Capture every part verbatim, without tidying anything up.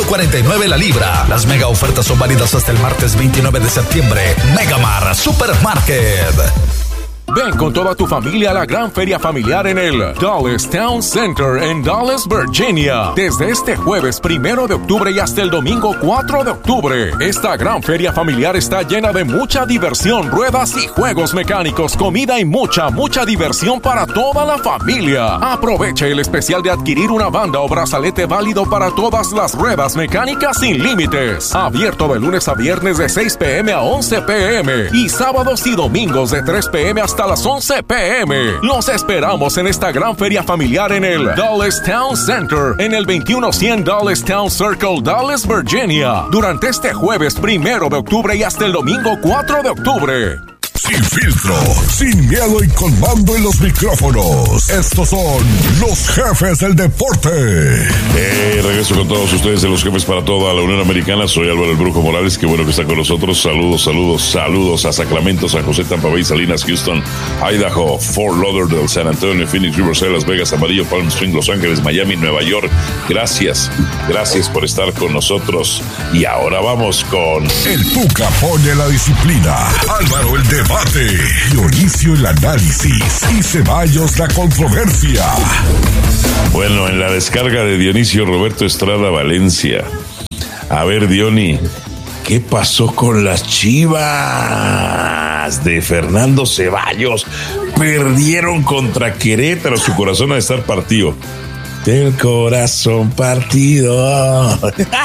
cuarenta y nueve la libra. Las mega ofertas son válidas hasta el martes veintinueve de septiembre. Megamar Supermarket. Ven con toda tu familia a la gran feria familiar en el Dulles Town Center en Dulles, Virginia. Desde este jueves primero de octubre y hasta el domingo cuatro de octubre. Esta gran feria familiar está llena de mucha diversión, ruedas y juegos mecánicos, comida y mucha, mucha diversión para toda la familia. Aproveche el especial de adquirir una banda o brazalete válido para todas las ruedas mecánicas sin límites. Abierto de lunes a viernes de seis p.m. a once p.m. y sábados y domingos de tres p.m. hasta las once p.m. Los esperamos en esta gran feria familiar en el Dulles Town Center, en el veintiuno cien Dulles Town Circle, Dulles, Virginia, durante este jueves primero de octubre y hasta el domingo cuatro de octubre. Sin filtro, sin miedo y con mando en los micrófonos. Estos son los jefes del deporte. Eh, regreso con todos ustedes de los jefes para toda la Unión Americana. Soy Álvaro el Brujo Morales, qué bueno que está con nosotros. Saludos, saludos, saludos a Sacramento, San José, Tampa Bay, Salinas, Houston, Idaho, Fort Lauderdale, San Antonio, Phoenix, Riverside, Las Vegas, Amarillo, Palm Springs, Los Ángeles, Miami, Nueva York. Gracias, gracias por estar con nosotros. Y ahora vamos con... El Tuca pone la disciplina. Álvaro el debate. Dionisio el análisis. Y Ceballos la controversia. Bueno, en la descarga de Dionisio Roberto Estrada Valencia. A ver, Diony, ¿qué pasó con las Chivas de Fernando Ceballos? Perdieron contra Querétaro. Su corazón ha de estar partido. Del corazón partido.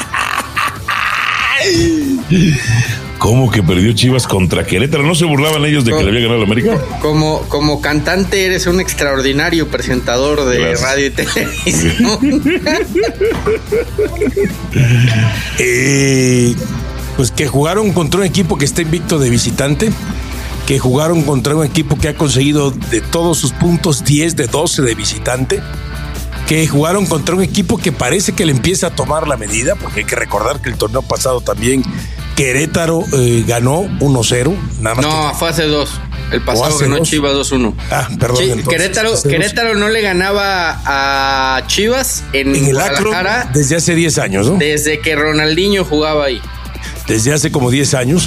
¿Cómo que perdió Chivas contra Querétaro? ¿No se burlaban ellos de como, que le había ganado a la América? Como, como cantante eres un extraordinario presentador de Gracias. Radio y televisión. eh, pues que jugaron contra un equipo que está invicto de visitante, que jugaron contra un equipo que ha conseguido de todos sus puntos diez de doce de visitante, que jugaron contra un equipo que parece que le empieza a tomar la medida, porque hay que recordar que el torneo pasado también Querétaro eh, ganó uno cero. Nada más no, que... fue hace dos. El pasado ganó dos. Chivas dos uno. Ah, perdón. Sí, entonces, Querétaro, Querétaro no le ganaba a Chivas en, en el Guadalajara Acro desde hace diez años, ¿no? Desde que Ronaldinho jugaba ahí. Desde hace como diez años.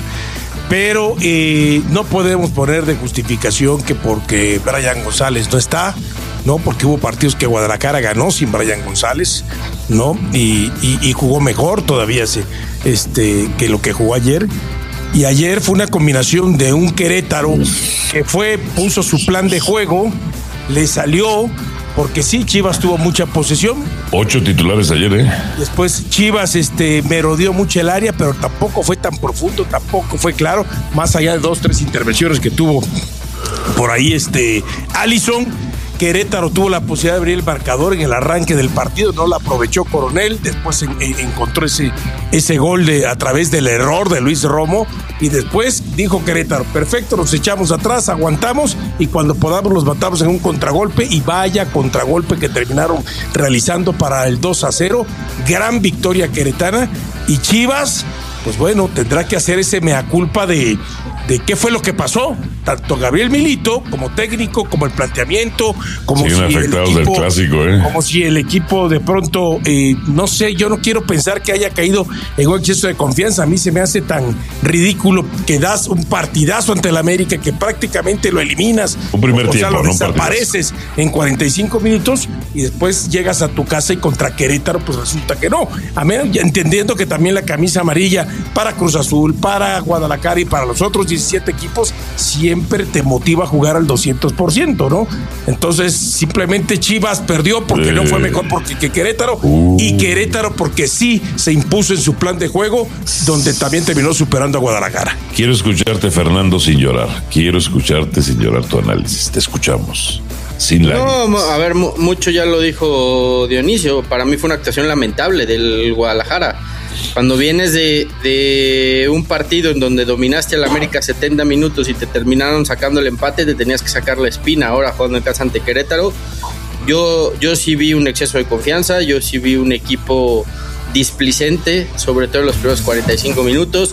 Pero eh, no podemos poner de justificación que porque Brian González no está, ¿no? Porque hubo partidos que Guadalajara ganó sin Brian González, ¿no? Y, y, y jugó mejor todavía se, este, que lo que jugó ayer. Y ayer fue una combinación de un Querétaro que fue, puso su plan de juego, le salió, porque sí, Chivas tuvo mucha posesión. Ocho titulares ayer, ¿eh? Después Chivas este, merodeó mucho el área, pero tampoco fue tan profundo, tampoco fue claro, más allá de dos, tres intervenciones que tuvo por ahí este Alisson. Querétaro tuvo la posibilidad de abrir el marcador en el arranque del partido, no la aprovechó Coronel, después en, en, encontró ese, ese gol de, a través del error de Luis Romo, y después dijo Querétaro, perfecto, nos echamos atrás, aguantamos, y cuando podamos los matamos en un contragolpe, y vaya contragolpe que terminaron realizando para el dos a cero, gran victoria queretana, y Chivas, pues bueno, tendrá que hacer ese mea culpa de... de qué fue lo que pasó, tanto Gabriel Milito como técnico, como el planteamiento, como sí, si el equipo, del clásico, ¿eh? como si el equipo de pronto, eh, no sé, yo no quiero pensar que haya caído en un exceso de confianza. A mí se me hace tan ridículo que das un partidazo ante el América que prácticamente lo eliminas, un primer o tiempo, sea, lo no desapareces en cuarenta y cinco minutos y después llegas a tu casa y contra Querétaro pues resulta que no, a menos entendiendo que también la camisa amarilla para Cruz Azul, para Guadalajara y para los otros diecisiete equipos siempre te motiva a jugar al doscientos por ciento, ¿no? Entonces simplemente Chivas perdió porque eh. no fue mejor porque que Querétaro uh. y Querétaro porque sí se impuso en su plan de juego donde también terminó superando a Guadalajara. Quiero escucharte, Fernando, sin llorar. Quiero escucharte sin llorar tu análisis. Te escuchamos. Sin lágrimas. No, a ver, mucho ya lo dijo Dionisio. Para mí fue una actuación lamentable del Guadalajara. Cuando vienes de, de un partido en donde dominaste al América setenta minutos y te terminaron sacando el empate, te tenías que sacar la espina. Ahora jugando en casa ante Querétaro, yo, yo sí vi un exceso de confianza, yo sí vi un equipo displicente, sobre todo en los primeros cuarenta y cinco minutos.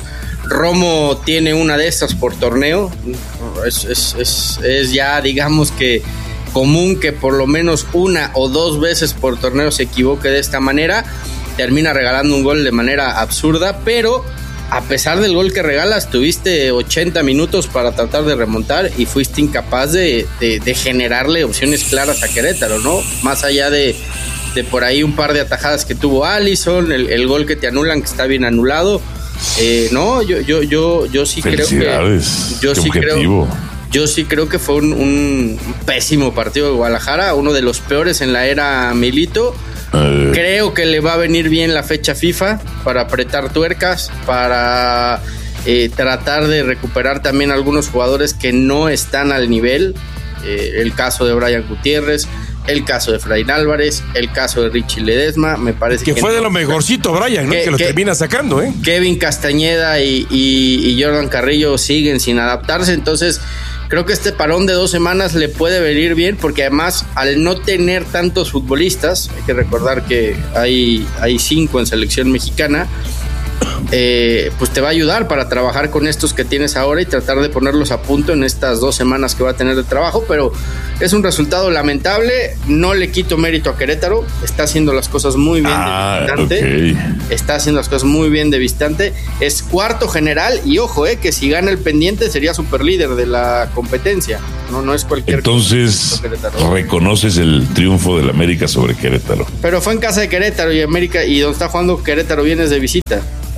Romo tiene una de estas por torneo, es, es, es, es ya digamos que común que por lo menos una o dos veces por torneo se equivoque de esta manera. termina regalando un gol de manera absurda, pero a pesar del gol que regalas, tuviste ochenta minutos para tratar de remontar y fuiste incapaz de, de, de generarle opciones claras a Querétaro, ¿no? Más allá de, de por ahí un par de atajadas que tuvo Alisson, el, el gol que te anulan, que está bien anulado. Eh, no, yo, yo, yo, yo sí creo que yo sí creo, yo sí creo que fue un, un pésimo partido de Guadalajara, uno de los peores en la era Milito. Uh, creo que le va a venir bien la fecha FIFA para apretar tuercas, para eh, tratar de recuperar también algunos jugadores que no están al nivel. Eh, el caso de Brian Gutiérrez, el caso de Efraín Álvarez, el caso de Richie Ledesma, me parece que, que fue no, de lo mejorcito Brian, ¿no? Que, que lo que, termina sacando, ¿eh? Kevin Castañeda y, y, y Jordan Carrillo siguen sin adaptarse, entonces creo que este parón de dos semanas le puede venir bien, porque además al no tener tantos futbolistas, hay que recordar que hay, hay cinco en selección mexicana, eh, pues te va a ayudar para trabajar con estos que tienes ahora y tratar de ponerlos a punto en estas dos semanas que va a tener de trabajo, pero es un resultado lamentable. No le quito mérito a Querétaro, está haciendo las cosas muy bien ah, de visitante, okay. está haciendo las cosas muy bien de visitante, es cuarto general y ojo, eh, que si gana el pendiente sería super líder de la competencia, no, no es cualquier entonces cosa, reconoces el triunfo del América sobre Querétaro, pero fue en casa de Querétaro y América, y donde está jugando Querétaro vienes de visita.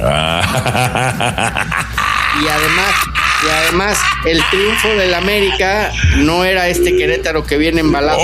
Ah. Y además, y además el triunfo del América no era este Querétaro que viene embalado.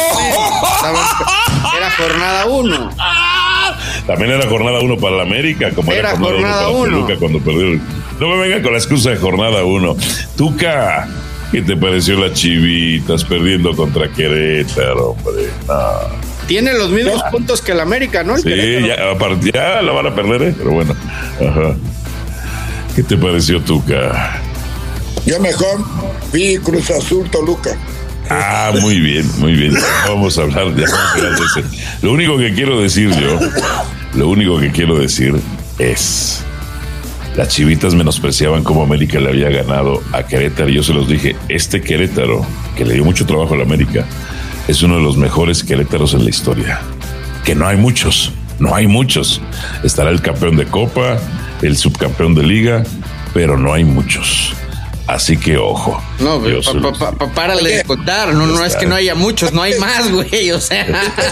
Oh. Era jornada uno. También era jornada uno para el América, como era, era jornada uno para Toluca cuando perdió. No me vengan con la excusa de jornada uno. Tuca, ¿qué te pareció las Chivitas perdiendo contra Querétaro, hombre? No. Tiene los mismos ya. puntos que el América, ¿no? El sí, ya, aparte, ya la van a perder, ¿eh? Pero bueno. Ajá. ¿Qué te pareció, Tuca? Yo mejor vi Cruz Azul Toluca. Ah, muy bien, muy bien. Vamos a hablar, ya vamos a hablar de ese. Lo único que quiero decir yo, lo único que quiero decir es: las Chivitas menospreciaban cómo América le había ganado a Querétaro. Y yo se los dije, este Querétaro, que le dio mucho trabajo a la América, es uno de los mejores Querétaros en la historia. Que no hay muchos, no hay muchos. Estará el campeón de Copa, el subcampeón de Liga, pero no hay muchos. Así que ojo. No, pa, pa, pa, pa, párale de contar. No, no es que no haya muchos, no hay más, güey. O sea.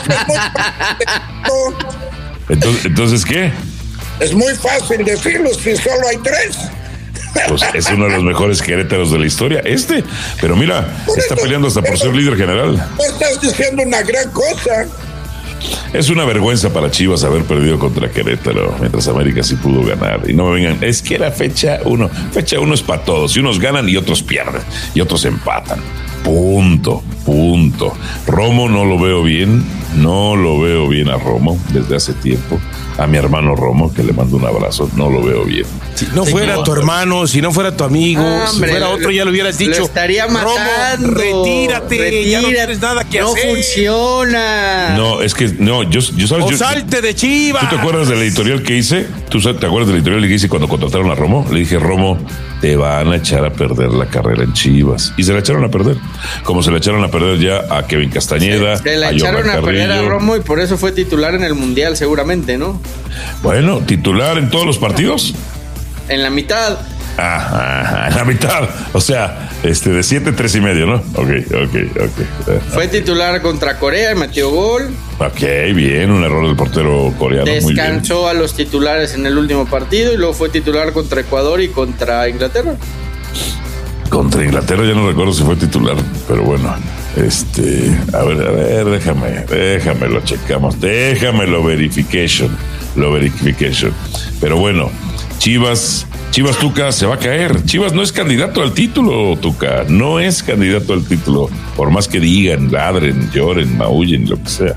Entonces, ¿entonces qué? Es muy fácil decirlo si solo hay tres. Pues es uno de los mejores Querétaros de la historia, este. Pero mira, por está eso, peleando hasta por ser líder general. No estás diciendo una gran cosa. Es una vergüenza para Chivas haber perdido contra Querétaro, mientras América sí pudo ganar. Y no me vengan, es que era fecha uno. Fecha uno es para todos. Y unos ganan y otros pierden. Y otros empatan. Punto, punto. Romo no lo veo bien. No lo veo bien a Romo desde hace tiempo. A mi hermano Romo, que le mando un abrazo, no lo veo bien. Si no fuera tu hermano, si no fuera tu amigo, ah, si hombre, fuera otro, ya lo hubieras dicho. Lo estaría matando. Romo, retírate, retírate, ya no tienes nada que no hacer. No funciona. No, es que, no, yo, yo sabes. O yo, salte de Chivas. ¿Tú te acuerdas del editorial que hice? ¿Tú te acuerdas del editorial que hice cuando contrataron a Romo? Le dije, Romo, te van a echar a perder la carrera en Chivas. Y se la echaron a perder. Como se la echaron a perder ya a Kevin Castañeda. Se, se la a echaron a perder a Romo y por eso fue titular en el Mundial, seguramente, ¿no? Bueno, titular en todos los partidos. En la mitad. Ajá, en la mitad. O sea, este de siete, tres y medio, ¿no? Ok, ok, ok. Fue titular contra Corea y metió gol. Ok, bien, un error del portero coreano. Descansó muy bien. A los titulares en el último partido y luego fue titular contra Ecuador y contra Inglaterra. Contra Inglaterra ya no recuerdo si fue titular, pero bueno. Este, a ver, a ver, déjame, déjame lo checamos, déjame lo verification, lo verification. Pero bueno, Chivas, Chivas Tuca se va a caer. Chivas no es candidato al título, Tuca, no es candidato al título, por más que digan, ladren, lloren, maullen, lo que sea.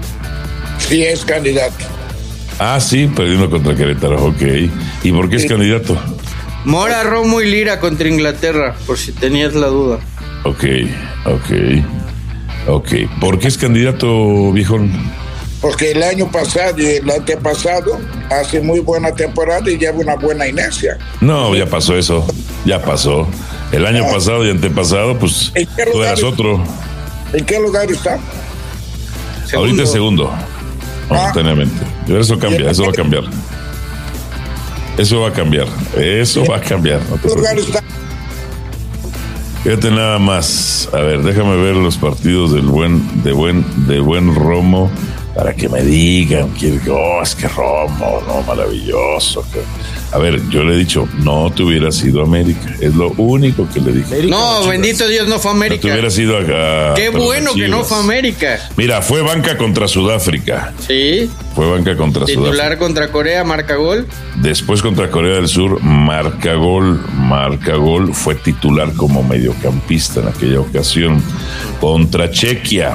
Sí es candidato. Ah, sí, perdiendo contra Querétaro, ok. ¿Y por qué sí. es candidato? Mora, Romo y Lira contra Inglaterra, por si tenías la duda. Ok, ok, ok. ¿Por qué es candidato, viejón? Porque el año pasado y el antepasado hace muy buena temporada y lleva una buena inercia. No, ya pasó eso, ya pasó. El año no. pasado y antepasado, pues tú eras otro. ¿En qué lugar está? Segundo. Ahorita es segundo. momentáneamente. Eso cambia, eso va a cambiar. Eso va a cambiar, eso va a cambiar. No te preocupes. Fíjate nada más. A ver, déjame ver los partidos del buen, de buen, de buen Romo para que me digan que oh, es que Romo, no, maravilloso. Que... A ver, yo le he dicho, no te hubieras ido a América. Es lo único que le dije. América, no, bendito Dios, no fue a América. No te hubieras ido a, a Qué bueno que no fue a América. Mira, fue banca contra Sudáfrica. Sí. Fue banca contra Titular Sudáfrica. Titular contra Corea, marca gol. Después contra Corea del Sur, marca gol, marca gol. Fue titular como mediocampista en aquella ocasión. Contra Chequia.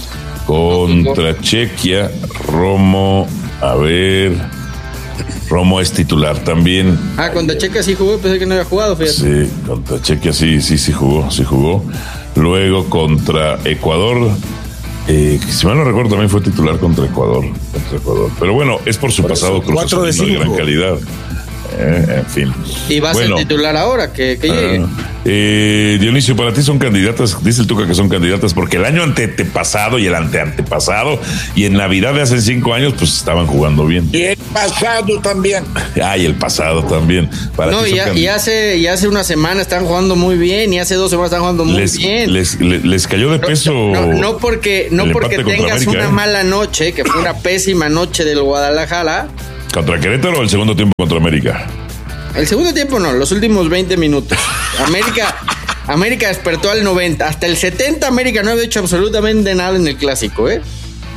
Contra Chequia, Romo, a ver... Romo es titular también. Ah, contra Chequia sí jugó, pensé que no había jugado, fíjate. Sí, contra Chequia sí, sí, sí jugó, sí jugó. Luego contra Ecuador, eh, si mal no recuerdo también fue titular contra Ecuador, contra Ecuador. Pero bueno, es por su por pasado cruzado de gran calidad. Eh, en fin. Y va a bueno, ser titular ahora, que, que llegue. Uh, eh, Dionisio, para ti son candidatas, dice el Tuca que son candidatas, porque el año antepasado y el anteantepasado y en Navidad de hace cinco años, pues estaban jugando bien. Y el pasado también. Ah, y el pasado también. Para no, y, y, hace, y hace una semana están jugando muy bien, y hace dos semanas están jugando muy les, bien. Les, les, les cayó de peso. No, no, no porque, no porque tengas América, una eh. mala noche, que fue una pésima noche del Guadalajara. ¿Contra Querétaro o el segundo tiempo contra América? El segundo tiempo no, los últimos veinte minutos. América, América despertó al noventa. Hasta el setenta América no había hecho absolutamente nada en el clásico, ¿eh?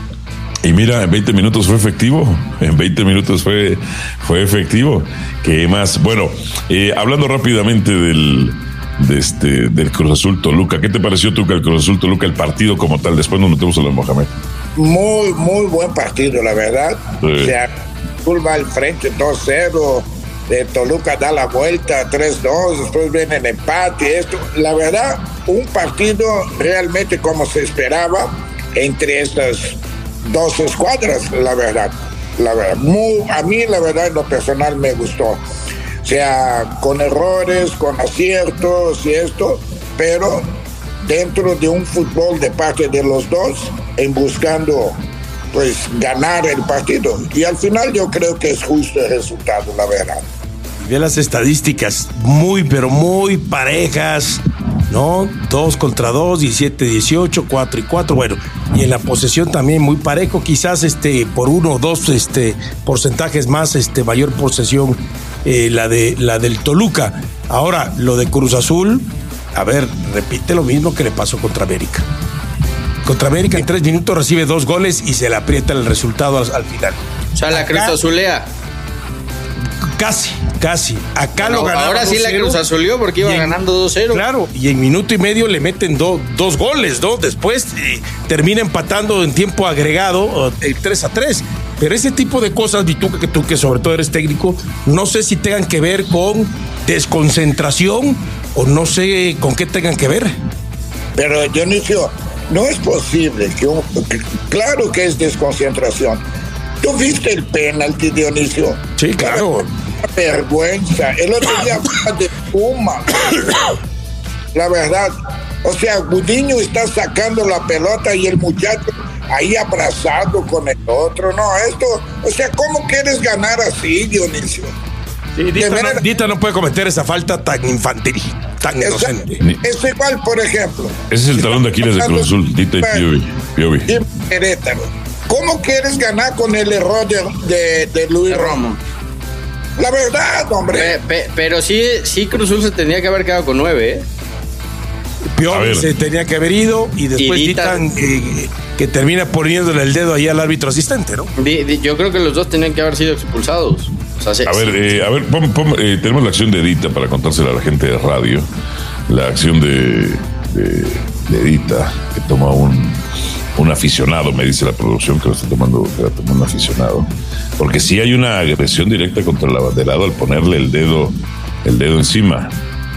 Y mira, en veinte minutos fue efectivo. En veinte minutos fue, fue efectivo. ¿Qué más? Bueno, eh, hablando rápidamente del, de este, del Cruz Azul Toluca. ¿Qué te pareció, Tuca, el Cruz Azul Toluca, el partido como tal? Después nos metemos a los Mohamed. Muy, muy buen partido, la verdad. Sí. O sea, Azul va al frente dos cero. De Toluca da la vuelta tres dos, después viene el empate. Esto, la verdad, un partido realmente como se esperaba entre estas dos escuadras, la verdad. La verdad, muy, a mí la verdad en lo personal me gustó. O sea, con errores, con aciertos y esto, pero dentro de un fútbol de parte de los dos, en buscando pues ganar el partido. Y al final yo creo que es justo el resultado, la verdad. Ve las estadísticas, muy, pero muy parejas, ¿no? Dos contra dos, diecisiete dieciocho, cuatro y cuatro, bueno, y en la posesión también muy parejo, quizás este por uno o dos este, porcentajes más, este mayor posesión, eh, la, de, la del Toluca. Ahora, lo de Cruz Azul, a ver, repite lo mismo que le pasó contra América. Contra América en tres minutos recibe dos goles y se le aprieta el resultado al, al final. O sea, la Cruz Azulea. Casi, casi. Acá bueno, lo ganaron. Ahora sí la Cruz Azulió porque iba en, ganando dos cero. Claro, y en minuto y medio le meten do, dos goles, ¿no? Después eh, termina empatando en tiempo agregado el tres a tres. Pero ese tipo de cosas, Vituca, que tú que sobre todo eres técnico, no sé si tengan que ver con desconcentración o no sé con qué tengan que ver. Pero Dionisio, no es posible que, un, que claro que es desconcentración. ¿Tú viste el penalti, Dionisio? Sí, claro. Una vergüenza. El otro día de Puma. La verdad. O sea, Gudiño está sacando la pelota y el muchacho ahí abrazado con el otro. No, esto... O sea, ¿cómo quieres ganar así, Dionisio? Sí, Dita, manera, no, Dita no puede cometer esa falta tan infantil, tan es, inocente. Es igual, por ejemplo. Ese es el talón de Aquiles de Cruz Azul, Dita y Piovi. Piovi. Y Querétaro. ¿Cómo quieres ganar con el error de, de, de Luis Romo? La verdad, hombre. Pe, pe, pero sí, sí Cruz Azul se tenía que haber quedado con nueve, ¿eh? Piovi se tenía que haber ido y después y Dita, Dita eh, que termina poniéndole el dedo ahí al árbitro asistente, ¿no? Di, di, yo creo que los dos tenían que haber sido expulsados. O sea, sí, a ver, eh, a ver, pon, pon, eh, tenemos la acción de Dita para contársela a la gente de radio. La acción de, de, de Dita que toma un un aficionado, me dice la producción que lo está tomando, que la toma un aficionado, porque sí hay una agresión directa contra el abanderado al ponerle el dedo, el dedo encima.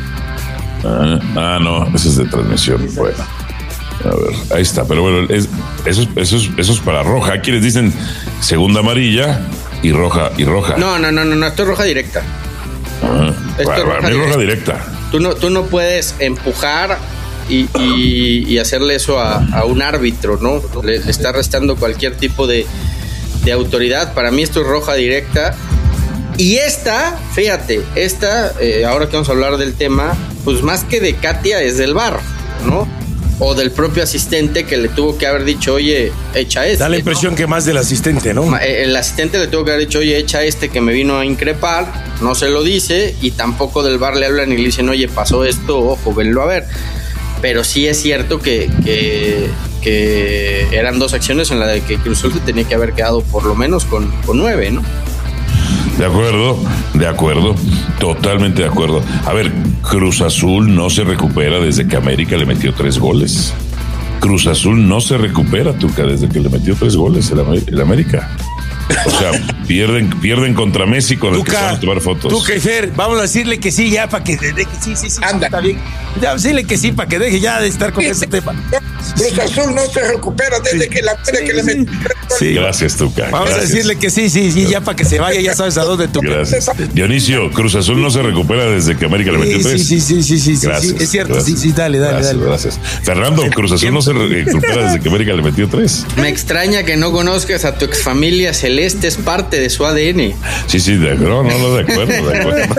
Ah, ah no, ese es de transmisión. Bueno, a ver, ahí está, pero bueno, es, eso, es, eso, es, eso es para roja. Aquí les dicen segunda amarilla y roja y roja. No, no, no, no, no esto es roja directa. Ah, esto bueno, es roja, directa. roja directa. Tú no, tú no puedes empujar Y, y, y hacerle eso a, a un árbitro, ¿no? Le, le está restando cualquier tipo de, de autoridad. Para mí esto es roja directa. Y esta, fíjate, esta, eh, ahora que vamos a hablar del tema, pues más que de Katia es del V A R, ¿no? O del propio asistente que le tuvo que haber dicho, oye, echa este. Da la impresión, ¿no?, que más del asistente, ¿no? El asistente le tuvo que haber dicho, oye, echa este que me vino a increpar, no se lo dice, y tampoco del V A R le hablan y le dicen, oye, pasó esto, ojo, venlo a ver. Pero sí es cierto que, que, que eran dos acciones en las de que Cruz Azul se tenía que haber quedado por lo menos con, con nueve, ¿no? De acuerdo, de acuerdo, totalmente de acuerdo. A ver, Cruz Azul no se recupera desde que América le metió tres goles. Cruz Azul no se recupera, Tuca, desde que le metió tres goles el América. O sea, pierden, pierden contra Messi con el que se van a tomar fotos. Tuca y Fer, vamos a decirle que sí ya para que deje. Sí, sí, sí, anda. Está bien. Ya, decirle que sí para que deje ya de estar con sí, ese tema. Cruz Azul no se recupera desde sí, que la sí, que le metió tres goles. Sí, gracias, Tuca. Vamos gracias. a decirle que sí, sí, sí, ya para que se vaya, ya sabes a dónde, Tuca. Gracias. Dionisio, Cruz Azul no se recupera desde que América le metió sí, tres. Sí, sí, sí, sí, sí, gracias, sí, es cierto, gracias. sí, sí, dale, dale, gracias, dale. Gracias. Fernando, Cruz Azul no se recupera desde que América le metió tres. Me extraña que no conozcas a tu exfamilia celeste, es parte de su A D N. Sí, sí, de acuerdo, no, no, de acuerdo, de acuerdo.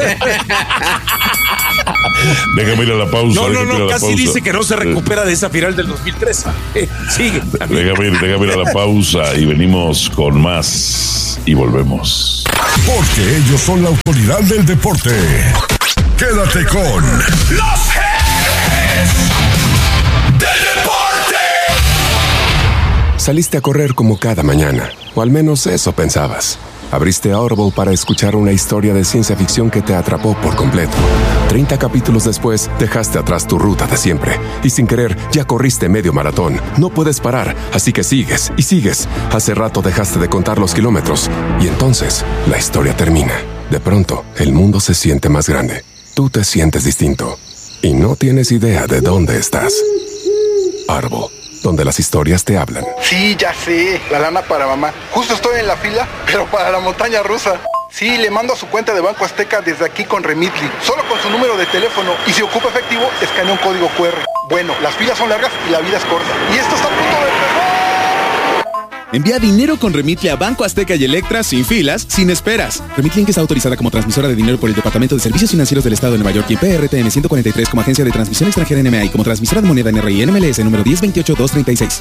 Déjame ir a la pausa. No, no, no, casi pausa. dice que no se recupera de esa final del dos mil tres. Eh, sigue. Déjame ir, déjame ir a la pausa y venimos con más y volvemos. Porque ellos son la autoridad del deporte. Quédate con Los Jefes del Deporte. Saliste a correr como cada mañana, o al menos eso pensabas. Abriste Audible para escuchar una historia de ciencia ficción que te atrapó por completo. treinta capítulos después, dejaste atrás tu ruta de siempre. Y sin querer, ya corriste medio maratón. No puedes parar, así que sigues y sigues. Hace rato dejaste de contar los kilómetros. Y entonces, la historia termina. De pronto, el mundo se siente más grande. Tú te sientes distinto. Y no tienes idea de dónde estás. Audible, donde las historias te hablan. Sí, ya sé, la lana para mamá. Justo estoy en la fila, pero para la montaña rusa. Sí, le mando a su cuenta de Banco Azteca desde aquí con Remitly. Solo con su número de teléfono. Y si ocupa efectivo, escanea un código cu erre. Bueno, las filas son largas y la vida es corta. Y esto está a punto de empezar. Envía dinero con Remitly a Banco Azteca y Electra sin filas, sin esperas. Remitly está autorizada como transmisora de dinero por el Departamento de Servicios Financieros del Estado de Nueva York y P R T N ciento cuarenta y tres como agencia de transmisión extranjera N M A y como transmisora de moneda N R I N M L S número diez veintiocho dos treinta y seis.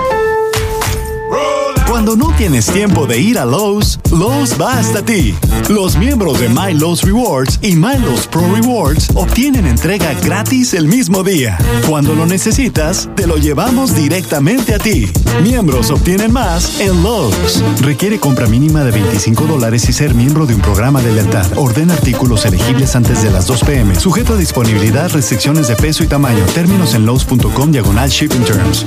Cuando no tienes tiempo de ir a Lowe's, Lowe's va hasta ti. Los miembros de My Lowe's Rewards y My Lowe's Pro Rewards obtienen entrega gratis el mismo día. Cuando lo necesitas, te lo llevamos directamente a ti. Miembros obtienen más en Lowe's. Requiere compra mínima de veinticinco dólares y ser miembro de un programa de lealtad. Ordena artículos elegibles antes de las dos pe eme. Sujeto a disponibilidad, restricciones de peso y tamaño. Términos en Lowe's punto com diagonal shipping terms.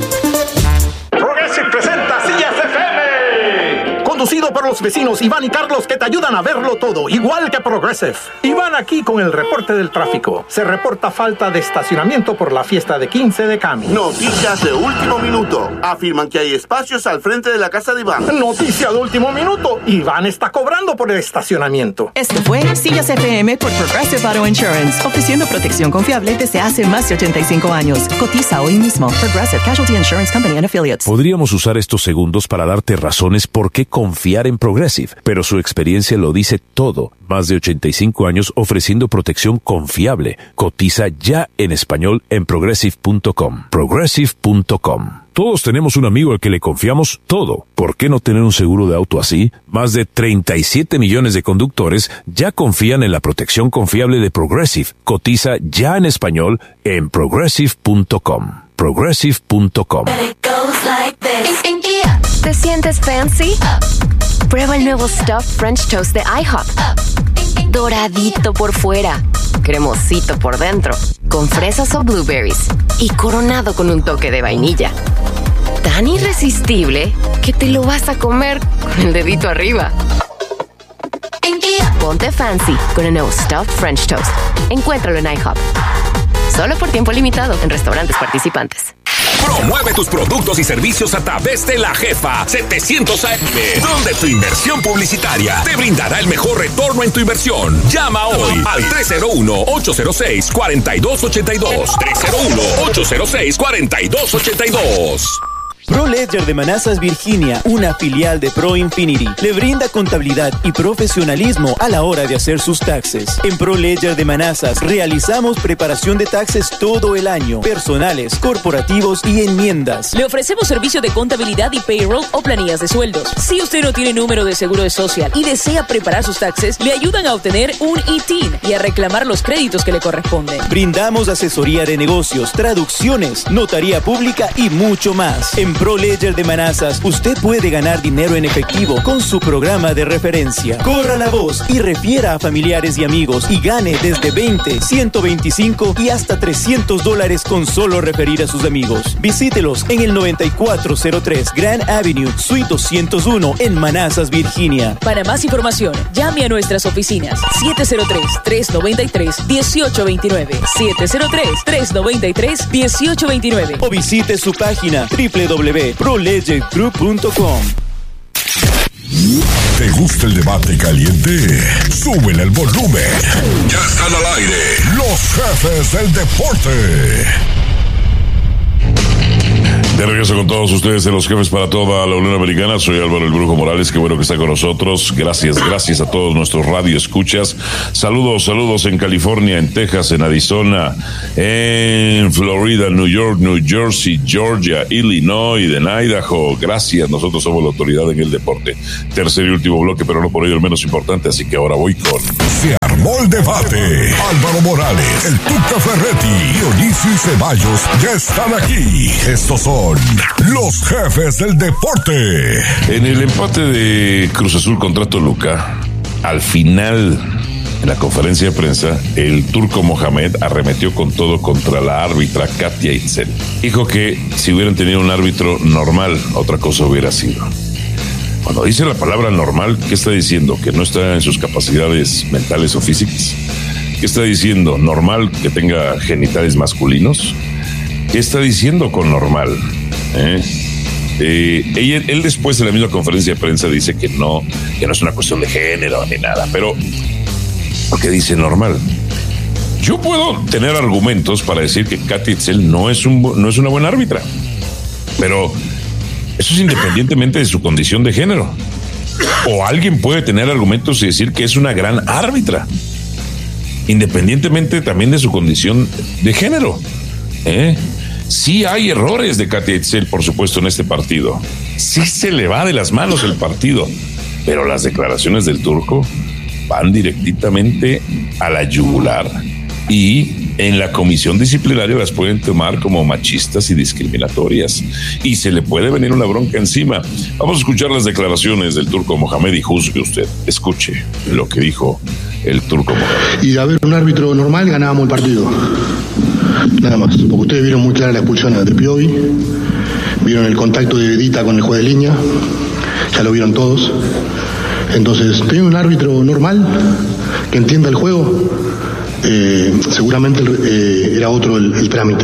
Conducido por los vecinos Iván y Carlos que te ayudan a verlo todo, igual que Progressive. Iván aquí con el reporte del tráfico. Se reporta falta de estacionamiento por la fiesta de quince de Cami. Noticias de último minuto. Afirman que hay espacios al frente de la casa de Iván. Noticia de último minuto. Iván está cobrando por el estacionamiento. Esto fue Sillas F M por Progressive Auto Insurance, ofreciendo protección confiable desde hace más de ochenta y cinco años. Cotiza hoy mismo. Progressive Casualty Insurance Company and Affiliates. Podríamos usar estos segundos para darte razones por qué confiar en Progressive, pero su experiencia lo dice todo. Más de ochenta y cinco años ofreciendo protección confiable. Cotiza ya en español en progressive punto com. progressive punto com. Todos tenemos un amigo al que le confiamos todo. ¿Por qué no tener un seguro de auto así? Más de treinta y siete millones de conductores ya confían en la protección confiable de Progressive. Cotiza ya en español en progressive punto com. progressive punto com. ¿Te sientes fancy? Prueba el nuevo Stuffed French Toast de IHOP. Doradito por fuera, cremosito por dentro, con fresas o blueberries y coronado con un toque de vainilla. Tan irresistible que te lo vas a comer con el dedito arriba. Ponte fancy con el nuevo Stuffed French Toast. Encuéntralo en IHOP. Solo por tiempo limitado en restaurantes participantes. Promueve tus productos y servicios a través de La Jefa setecientos A M, donde tu inversión publicitaria te brindará el mejor retorno en tu inversión. Llama hoy al tres cero uno, ocho cero seis, cuatro dos ocho dos. tres cero uno, ocho cero seis, cuatro dos ocho dos. ProLedger de Manassas, Virginia, una filial de ProInfinity, le brinda contabilidad y profesionalismo a la hora de hacer sus taxes. En ProLedger de Manassas realizamos preparación de taxes todo el año, personales, corporativos y enmiendas. Le ofrecemos servicio de contabilidad y payroll o planillas de sueldos. Si usted no tiene número de seguro de social y desea preparar sus taxes, le ayudan a obtener un I T I N y a reclamar los créditos que le corresponden. Brindamos asesoría de negocios, traducciones, notaría pública y mucho más. En ProLedger de Manassas, usted puede ganar dinero en efectivo con su programa de referencia. Corra la voz y refiera a familiares y amigos y gane desde veinte, ciento veinticinco y hasta trescientos dólares con solo referir a sus amigos. Visítelos en el noventa y cuatro cero tres Grand Avenue, Suite doscientos uno en Manassas, Virginia. Para más información, llame a nuestras oficinas siete cero tres, tres nueve tres, uno ocho dos nueve, siete cero tres, tres nueve tres, uno ocho dos nueve o visite su página doble u doble u doble u punto proledger group punto com. ¿Te gusta el debate caliente? Súbele el volumen. Ya están al aire los jefes del deporte. De regreso con todos ustedes en Los Jefes para toda la Unión Americana. Soy Álvaro el Brujo Morales, qué bueno que está con nosotros. Gracias, gracias a todos nuestros radioescuchas. Saludos, saludos en California, en Texas, en Arizona, en Florida, New York, New Jersey, Georgia, Illinois, en Idaho. Gracias, nosotros somos la autoridad en el deporte. Tercer y último bloque, pero no por ello el menos importante, así que ahora voy con... Se armó el debate. Álvaro Morales, el Tuca Ferretti, Dionisio y Ceballos ya están aquí. Estos son los jefes del deporte. En el empate de Cruz Azul contra Toluca, al final, en la conferencia de prensa, el turco Mohamed arremetió con todo contra la árbitra Katia Itzel. Dijo que si hubieran tenido un árbitro normal, otra cosa hubiera sido. Cuando dice la palabra normal, ¿qué está diciendo? ¿Que no está en sus capacidades mentales o físicas? ¿Qué está diciendo? ¿Normal que tenga genitales masculinos? ¿Qué está diciendo con normal? ¿Eh? Eh, ella, él después en la misma conferencia de prensa dice que no, que no es una cuestión de género ni nada, pero ¿por qué dice normal? Yo puedo tener argumentos para decir que Katia Itzel no es, un, no es una buena árbitra, pero eso es independientemente de su condición de género. O alguien puede tener argumentos y decir que es una gran árbitra, independientemente también de su condición de género. ¿Eh? Sí hay errores de Katia Itzel, por supuesto, en este partido. Sí se le va de las manos el partido, pero las declaraciones del turco van directamente a la yugular y en la comisión disciplinaria las pueden tomar como machistas y discriminatorias y se le puede venir una bronca encima. Vamos a escuchar las declaraciones del turco Mohamed y juzgue usted. Escuche lo que dijo el turco Mohamed. Y de haber un árbitro normal ganábamos el partido. Nada más, porque ustedes vieron muy clara la expulsión de Piovi, vieron el contacto de Vidita con el juez de línea, ya lo vieron todos. Entonces, tener un árbitro normal que entienda el juego, eh, seguramente eh, era otro el, el trámite.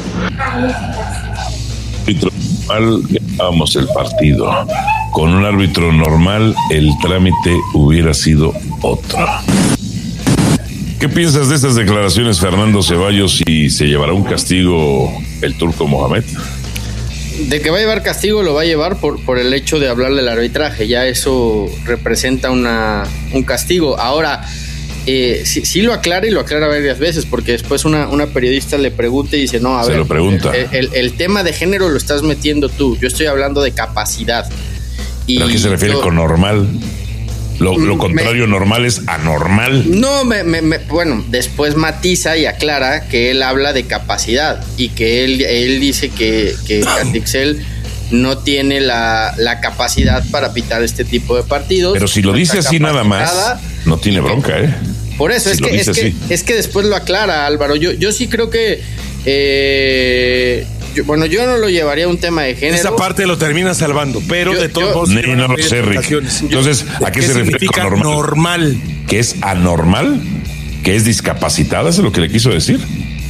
Normal, ganábamos el partido. Con un árbitro normal, el trámite hubiera sido otro. ¿Qué piensas de estas declaraciones, Fernando Ceballos, y se llevará un castigo el turco Mohamed? De que va a llevar castigo, lo va a llevar por, por el hecho de hablar del arbitraje. Ya eso representa una, un castigo. Ahora, eh, sí, sí lo aclara y lo aclara varias veces, porque después una, una periodista le pregunta y dice, no, a se ver, lo pregunta. El, el, el tema de género lo estás metiendo tú. Yo estoy hablando de capacidad. Y ¿pero a qué se refiere yo, con normal? Lo, lo contrario me, normal es anormal. No, me, me, me, bueno, después matiza y aclara que él habla de capacidad y que él, él dice que, que Katia Itzel no tiene la, la capacidad para pitar este tipo de partidos. Pero si lo no dice así nada más, no tiene bronca, ¿eh? Por eso, si es, que, es, que, es que después lo aclara, Álvaro. Yo, yo sí creo que... Eh, yo, bueno, yo no lo llevaría a un tema de género. Esa parte lo termina salvando, pero yo, de todos modos... No, no lo sé, Rick. Entonces, ¿a qué, ¿qué se refiere con normal? normal? ¿Que es anormal? ¿Que es discapacitada? ¿Eso es lo que le quiso decir?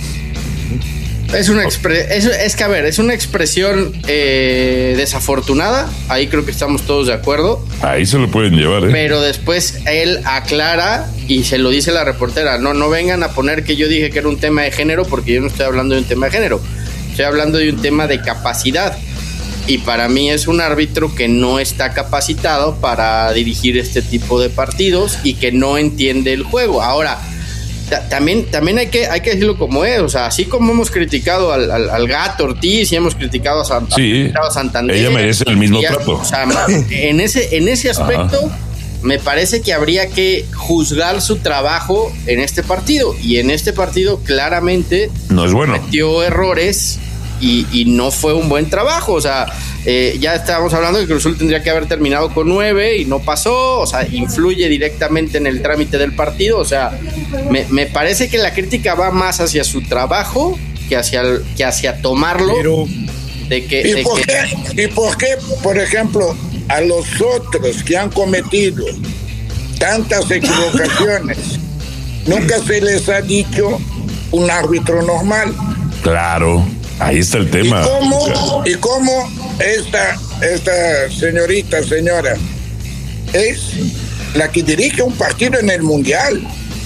Es una expre- es, es que, a ver, es una expresión eh, desafortunada. Ahí creo que estamos todos de acuerdo. Ahí se lo pueden llevar, ¿eh? Pero después él aclara y se lo dice la reportera. No, no vengan a poner que yo dije que era un tema de género, porque yo no estoy hablando de un tema de género. Estoy hablando de un tema de capacidad. y para mí es un árbitro que no está capacitado para dirigir este tipo de partidos y que no entiende el juego. Ahora, ta- también, también hay que, hay que decirlo como es, o sea, así como hemos criticado al, al, al Gato Ortiz y hemos criticado a, San, Sí, criticado a Santander. ella merece el mismo ya, trato. O sea, en ese, en ese aspecto, Ajá. me parece que habría que juzgar su trabajo en este partido, y en este partido claramente no es bueno. Cometió errores y, y no fue un buen trabajo. O sea, eh, ya estábamos hablando de que Cruz Azul tendría que haber terminado con nueve y no pasó. O sea, influye directamente en el trámite del partido. O sea, me, me parece que la crítica va más hacia su trabajo que hacia, el, que hacia tomarlo. Pero, de que, ¿Y, de por que... Qué, ¿Y por qué, por ejemplo, a los otros que han cometido tantas equivocaciones nunca se les ha dicho un árbitro normal? Claro, ahí está el tema. ¿Y cómo, y cómo esta, esta señorita, señora, es la que dirige un partido en el Mundial?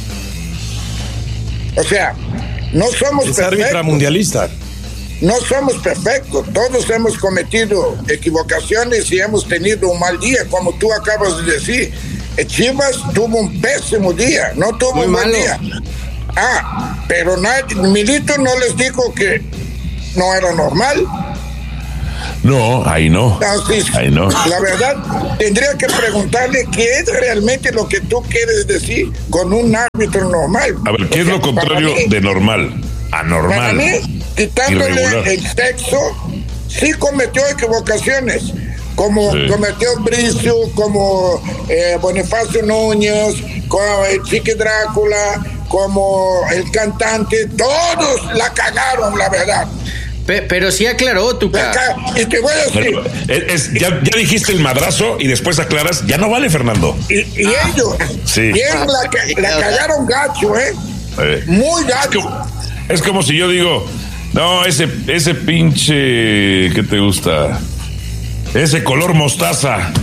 O sea, no somos es perfectos. árbitra mundialista. No somos perfectos, todos hemos cometido equivocaciones y hemos tenido un mal día, como tú acabas de decir. Chivas tuvo un pésimo día, no tuvo Muy un buen malo. día. Ah, pero nadie, Milito no les dijo que no era normal. No, ahí no. Entonces, ahí no. La verdad, tendría que preguntarle qué es realmente lo que tú quieres decir con un árbitro normal. A ver, ¿qué es lo contrario mí, de normal? Anormal. Para mí, quitándole irregular. El sexo, sí cometió equivocaciones, como sí. cometió Bricio, como eh, Bonifacio Núñez, como el Chiqui Drácula, como el cantante, todos la cagaron, la verdad. Pe- pero sí aclaró, Tuca. Y te voy a decir. Bueno, es, es, ya, ya dijiste el madrazo y después aclaras, ya no vale, Fernando. Y, y ah, ellos, sí. bien la, la cagaron gacho, ¿eh? eh Muy gacho. Es como, es como si yo digo, no, ese, ese pinche, ¿qué te gusta? Ese color mostaza.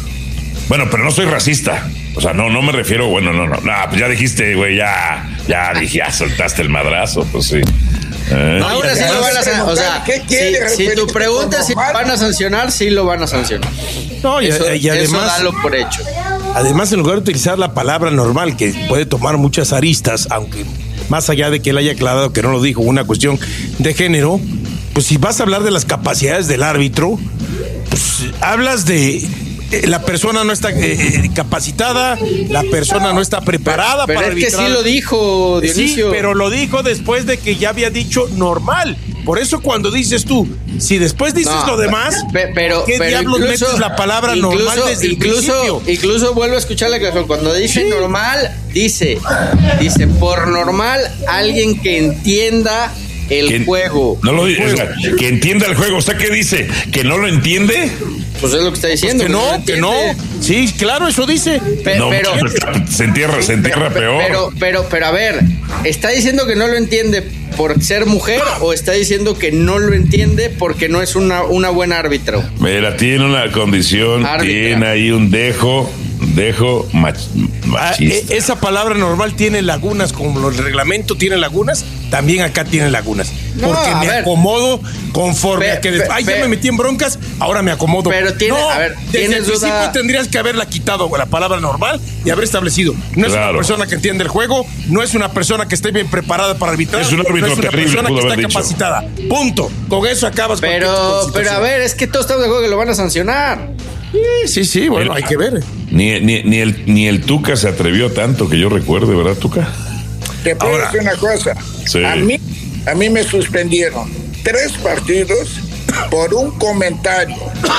Bueno, pero no soy racista. O sea, no, no me refiero, bueno, no, no, no, pues ya dijiste, güey, ya, ya dije, ya soltaste el madrazo, pues sí. Eh. No, ahora sí lo van a sancionar. O sea, si, si tu pregunta es si van a sancionar, sí lo van a sancionar. No, y, eso, y además, eso dalo por hecho. Además, en lugar de utilizar la palabra normal, que puede tomar muchas aristas, aunque más allá de que él haya aclarado que no lo dijo, una cuestión de género, pues si vas a hablar de las capacidades del árbitro, pues hablas de... La persona no está eh, capacitada, la persona no está preparada pero, pero para arbitrar. Es que sí lo dijo, Dionisio. Sí, pero lo dijo después de que ya había dicho normal. Por eso cuando dices tú, si después dices no, lo demás, pe, pero, ¿qué pero diablos incluso, metes la palabra incluso, normal desde incluso, el principio? Incluso vuelvo a escuchar la declaración. Cuando dice sí. normal, dice, dice, por normal, alguien que entienda el que, juego. No lo dice, o sea, que entienda el juego. ¿Usted qué dice? ¿Que no lo entiende? Pues es lo que está diciendo. Pues que no, que no. Sí, claro, eso dice. Pe- no, pero se entierra, se entierra pero, peor. Pero, pero, pero a ver, ¿está diciendo que no lo entiende por ser mujer o está diciendo que no lo entiende porque no es una, una buena árbitro? Mira, tiene una condición, árbitra. Tiene ahí un dejo, dejo mach, machista. Ah, esa palabra normal tiene lagunas, como el reglamento tiene lagunas, también acá tiene lagunas. No, porque me ver, acomodo conforme pe, a que... Pe, ay, pe, ya me metí en broncas, ahora me acomodo. Pero tiene, no, a ver, desde el duda? principio tendrías que haberla quitado la palabra normal y haber establecido. No es claro. una persona que entiende el juego, no es una persona que esté bien preparada para arbitrar. Es un árbitro no es una terrible, persona que está dicho. capacitada. Punto. Con eso acabas. Pero, pero a ver, es que todos estamos de acuerdo que lo van a sancionar. Sí, sí, sí, bueno, el, hay que ver. Ni, ni, ni, el, ni el Tuca se atrevió tanto que yo recuerde, ¿verdad, Tuca? Te puedo Ahora, decir una cosa. Sí. A mí, a mí me suspendieron tres partidos por un comentario.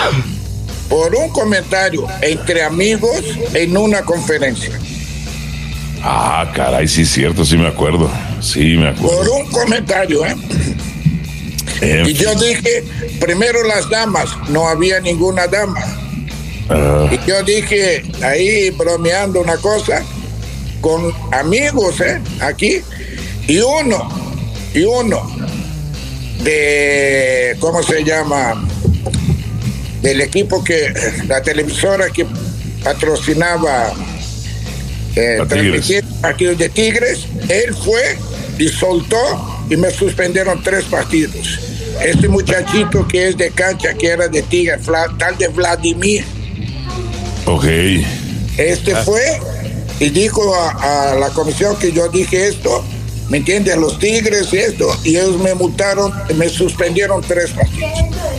Por un comentario entre amigos en una conferencia. Ah, caray, sí es cierto, sí me acuerdo. Sí me acuerdo. Por un comentario, ¿eh? En y fin. Yo dije, primero las damas, no había ninguna dama. Uh. Y yo dije, ahí bromeando una cosa, con amigos, ¿eh? Aquí, y uno, y uno, de, ¿cómo se llama? Del equipo que, la televisora que patrocinaba eh, transmitir partidos de Tigres, él fue y soltó y me suspendieron tres partidos. este muchachito que es de cancha, que era de Tigre, tal de Vladimir. Ok. Este ah. fue y dijo a, a la comisión que yo dije esto, ¿me entiendes? A los Tigres y esto, y ellos me multaron, me suspendieron tres partidos.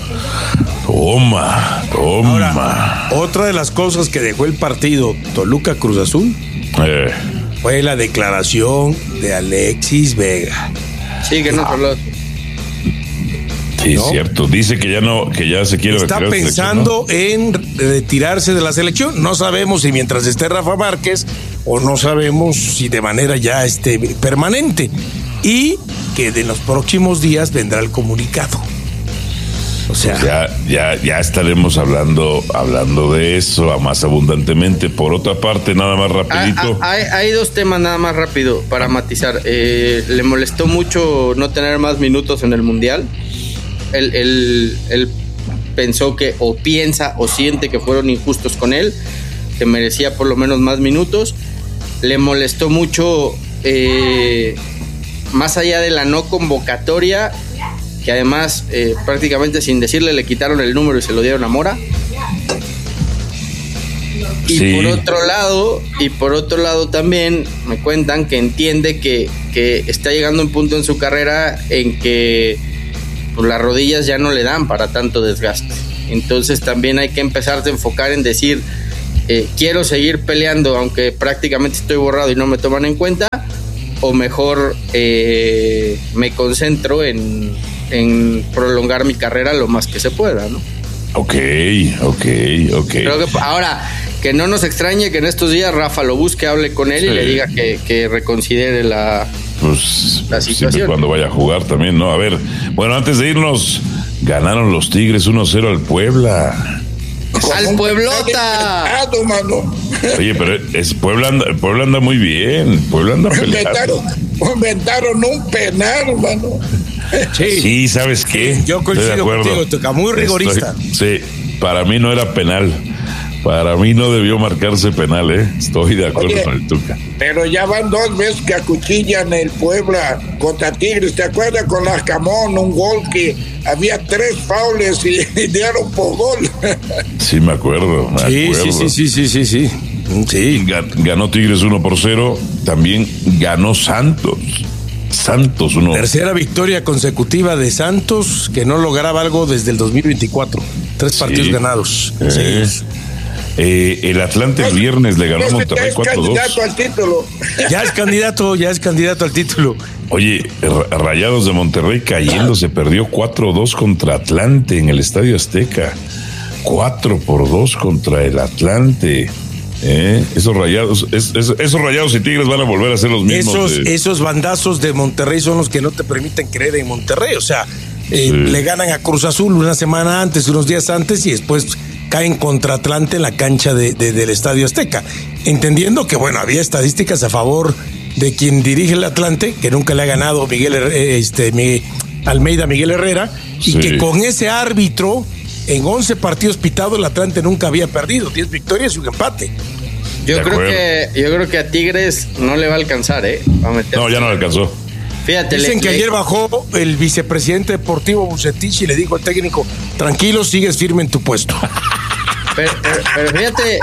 Toma, toma. Ahora, otra de las cosas que dejó el partido Toluca Cruz Azul eh. fue la declaración de Alexis Vega. Sí, que no habló. Sí, ¿no? Es cierto. Dice que ya no, que ya se quiere Está retirar. pensando en retirarse de la selección. No sabemos si mientras esté Rafa Márquez o no sabemos si de manera ya este, permanente. Y que en los próximos días vendrá el comunicado. O sea, pues ya, ya, ya estaremos hablando, hablando de eso a más abundantemente. Por otra parte, nada más rapidito. Hay, hay dos temas nada más rápido para matizar. Eh, le molestó mucho no tener más minutos en el Mundial. Él, él, él pensó que, o piensa, o siente que fueron injustos con él, que merecía por lo menos más minutos. Le molestó mucho, eh, más allá de la no convocatoria, que además eh, prácticamente sin decirle le quitaron el número y se lo dieron a Mora. Y sí. por otro lado, y por otro lado también me cuentan que entiende que, que está llegando un punto en su carrera en que pues, las rodillas ya no le dan para tanto desgaste. Entonces también hay que empezar a enfocar en decir, eh, quiero seguir peleando aunque prácticamente estoy borrado y no me toman en cuenta, o mejor eh, me concentro en, en prolongar mi carrera lo más que se pueda, ¿no? Ok, ok, ok. Creo que ahora, que no nos extrañe que en estos días Rafa lo busque, hable con él sí. y le diga que, que reconsidere la, pues, la situación. Siempre cuando vaya a jugar también, ¿no? A ver, bueno, antes de irnos, ganaron los Tigres uno cero al Puebla. ¡Al Pueblota! Mano. Oye, pero es, Puebla, anda, Puebla anda muy bien. Puebla anda inventaron, inventaron un penal, mano. Sí, sí, ¿sabes qué? Yo coincido contigo, Tuca, muy rigorista. Estoy, sí, para mí no era penal. Para mí no debió marcarse penal, ¿eh? Estoy de acuerdo Oye, con el Tuca. Pero ya van dos veces que acuchillan el Puebla contra Tigres. ¿Te acuerdas con Larcamón? Un gol que había tres faules y, y dieron por gol. Sí, me acuerdo. Me sí, acuerdo. sí, sí, sí, sí, sí, sí. Ganó Tigres uno por cero. También ganó Santos. Santos uno. Tercera victoria consecutiva de Santos, que no lograba algo desde el dos mil veinticuatro. Tres sí. partidos ganados. Eh. Sí. Eh, el Atlante el viernes le ganó a Monterrey cuatro dos. Ya es candidato al título. Ya es candidato, ya es candidato al título. Oye, Rayados de Monterrey cayendo, se perdió cuatro dos contra Atlante en el Estadio Azteca. cuatro por dos contra el Atlante. Eh, esos rayados, es, es, esos rayados y Tigres van a volver a ser los mismos. Esos, de... esos bandazos de Monterrey son los que no te permiten creer en Monterrey. O sea, eh, sí. le ganan a Cruz Azul una semana antes, unos días antes, y después caen contra Atlante en la cancha de, de, del Estadio Azteca. Entendiendo que, bueno, había estadísticas a favor de quien dirige el Atlante, que nunca le ha ganado Miguel este, Miguel, Almeida Miguel Herrera, y sí. que con ese árbitro, en once partidos pitados, el Atlante nunca había perdido, diez victorias y un empate. Yo creo que yo creo que a Tigres no le va a alcanzar, ¿eh? Va a meter no, ya no le alcanzó. Fíjate, Dicen le, que le... ayer bajó el vicepresidente deportivo Bucetich y le dijo al técnico, tranquilo, sigues firme en tu puesto. Pero, pero, pero fíjate,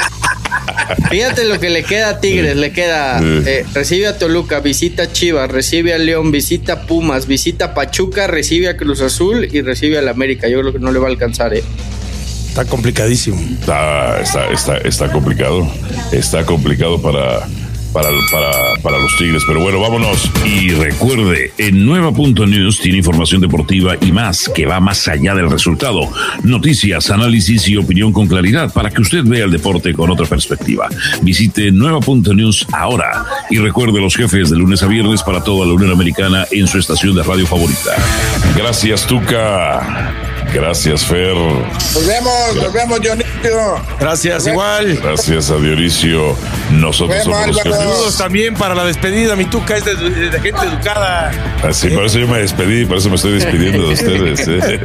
fíjate lo que le queda a Tigres, le queda, eh, recibe a Toluca, visita a Chivas, recibe a León, visita a Pumas, visita a Pachuca, recibe a Cruz Azul y recibe al América. Yo creo que no le va a alcanzar, ¿eh? Está complicadísimo. Está, está, está, está complicado. Está complicado para, para, para, para los Tigres. Pero bueno, vámonos. Y recuerde, en Nueva Punto News tiene información deportiva y más, que va más allá del resultado. Noticias, análisis y opinión con claridad para que usted vea el deporte con otra perspectiva. Visite Nueva Punto News ahora. Y recuerde los jefes de lunes a viernes para toda la Unión Americana en su estación de radio favorita. Gracias, Tuca. Gracias, Fer. Nos vemos, nos vemos, Dionisio. Gracias, nos igual. Gracias a Dionisio. Nosotros vemos, somos los jefes. Saludos también para la despedida. Mi Tuca es de, de, de gente educada. Así, ¿eh? Por eso yo me despedí, por eso me estoy despidiendo de ustedes. ¿eh?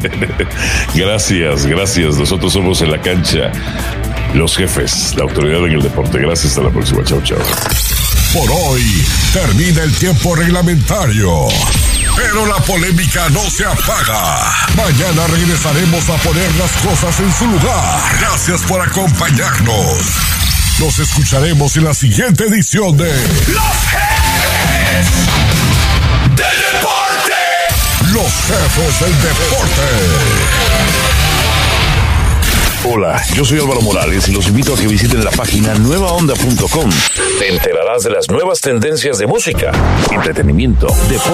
Gracias, gracias. Nosotros somos en la cancha los jefes, la autoridad en el deporte. Gracias, hasta la próxima. Chao, chao. Por hoy termina el tiempo reglamentario. Pero la polémica no se apaga. Mañana regresaremos a poner las cosas en su lugar. Gracias por acompañarnos. Nos escucharemos en la siguiente edición de Los Jefes del Deporte. Los Jefes del Deporte. Hola, yo soy Álvaro Morales y los invito a que visiten la página nueva onda punto com. Te enterarás de las nuevas tendencias de música, entretenimiento, deporte